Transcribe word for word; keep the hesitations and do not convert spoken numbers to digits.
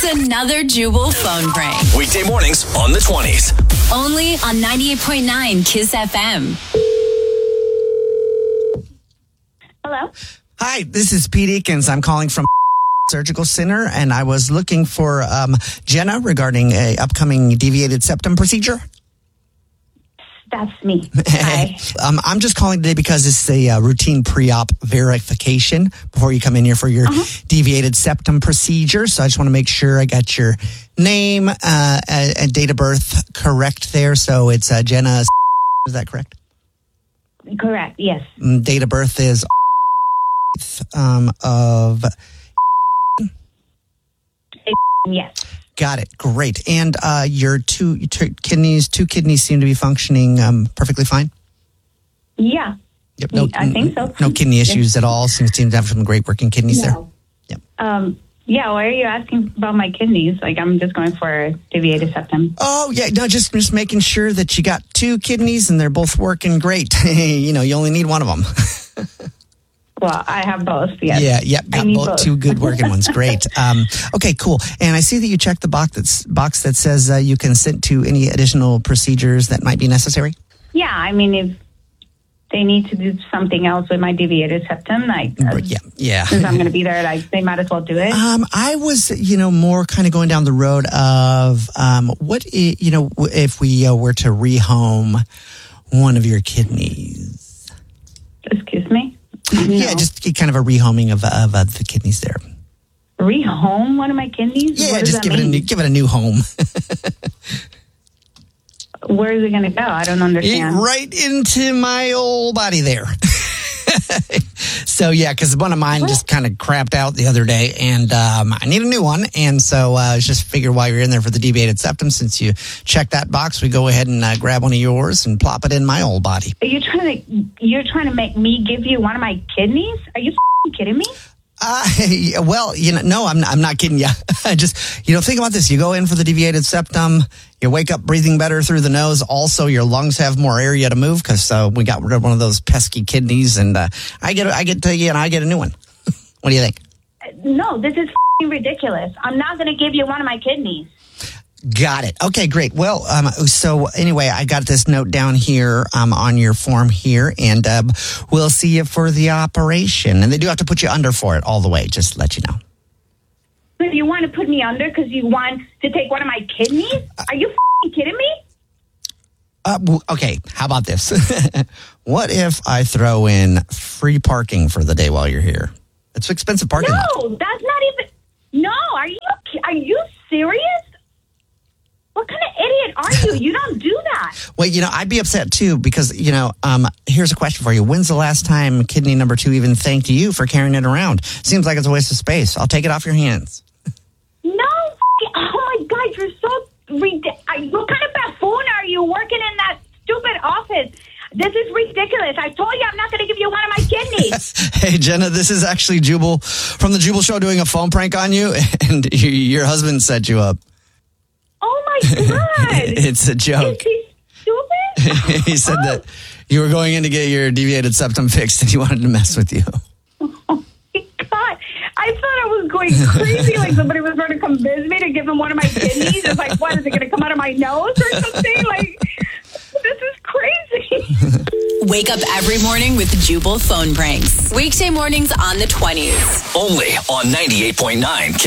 another Jubal phone prank. Weekday mornings on the twenties. Only on ninety-eight point nine Kiss F M. Hello? Hi, this is Pete Eakins. I'm calling from Surgical Center, and I was looking for um, Jenna regarding a upcoming deviated septum procedure. That's me. Hi. um, I'm just calling today because it's a uh, routine pre-op verification before you come in here for your uh-huh. deviated septum procedure. So I just want to make sure I got your name uh, and date of birth correct there. So it's uh, Jenna. Is that correct? Correct. Yes. Date of birth is um, of. Yes. Got it. Great. And uh, your two, two kidneys, two kidneys seem to be functioning um, perfectly fine? Yeah. Yep. No, I think so. No kidney issues at all. Seems to have some great working kidneys no. there. Yep. Um, yeah. Why are you asking about my kidneys? Like, I'm just going for a deviated septum. Oh, yeah. No, just, just making sure that you got two kidneys and they're both working great. You know, you only need one of them. Well, I have both. Yes. Yeah, yeah, got both, both two good working ones. Great. Um, okay, cool. And I see that you checked the box that's box that says uh, you consent to any additional procedures that might be necessary. Yeah, I mean, if they need to do something else with my deviated septum, like uh, yeah, yeah, since I'm going to be there, like they might as well do it. Um, I was, you know, more kind of going down the road of um, what I, you know, if we uh, were to rehome one of your kidneys. Excuse me. No. Yeah, just kind of a rehoming of, of uh, the kidneys there. Rehome one of my kidneys? Yeah, just give it, a new, give it a new home. Where is it going to go? I don't understand. It, right into my old body there. So, yeah, because one of mine what? just kind of crapped out the other day, and um, I need a new one. And so uh, I just figured while you're in there for the deviated septum, since you check that box, we go ahead and uh, grab one of yours and plop it in my old body. Are you trying to you're trying to make me give you one of my kidneys? Are you f***ing kidding me? Uh, well, you know, no, I'm I'm not kidding you. I just, you know, think about this. You go in for the deviated septum, you wake up breathing better through the nose. Also, your lungs have more area to move because uh, we got rid of one of those pesky kidneys, and uh, I get I get to you, and I get a new one. What do you think? No, this is f***ing ridiculous. I'm not going to give you one of my kidneys. Got it. Okay, great. Well, um, so anyway, I got this note down here um, on your form here, and uh, we'll see you for the operation. And they do have to put you under for it all the way, just to let you know. But you want to put me under because you want to take one of my kidneys? Are you f***ing kidding me? Uh, okay, how about this? What if I throw in free parking for the day while you're here? It's expensive parking lot. No, that's not even... No, are you are you serious? What kind of idiot are you? You don't do that. Well, you know, I'd be upset too because, you know, um, here's a question for you. When's the last time kidney number two even thanked you for carrying it around? Seems like it's a waste of space. I'll take it off your hands. No. Oh, my God. You're so ridiculous. What kind of buffoon are you working in that stupid office? This is ridiculous. I told you I'm not going to give you one of my kidneys. Hey, Jenna, this is actually Jubal from the Jubal Show doing a phone prank on you, and your husband set you up. Oh, my God. It's a joke. Is he stupid? He said oh. that you were going in to get your deviated septum fixed and he wanted to mess with you. Oh, my God. I thought I was going crazy, like somebody was going to come visit me to give him one of my kidneys. It's like, what, is it going to come out of my nose or something? Like, this is crazy. Wake up every morning with Jubal phone pranks. Weekday mornings on the twenties. Only on ninety-eight point nine Kiss.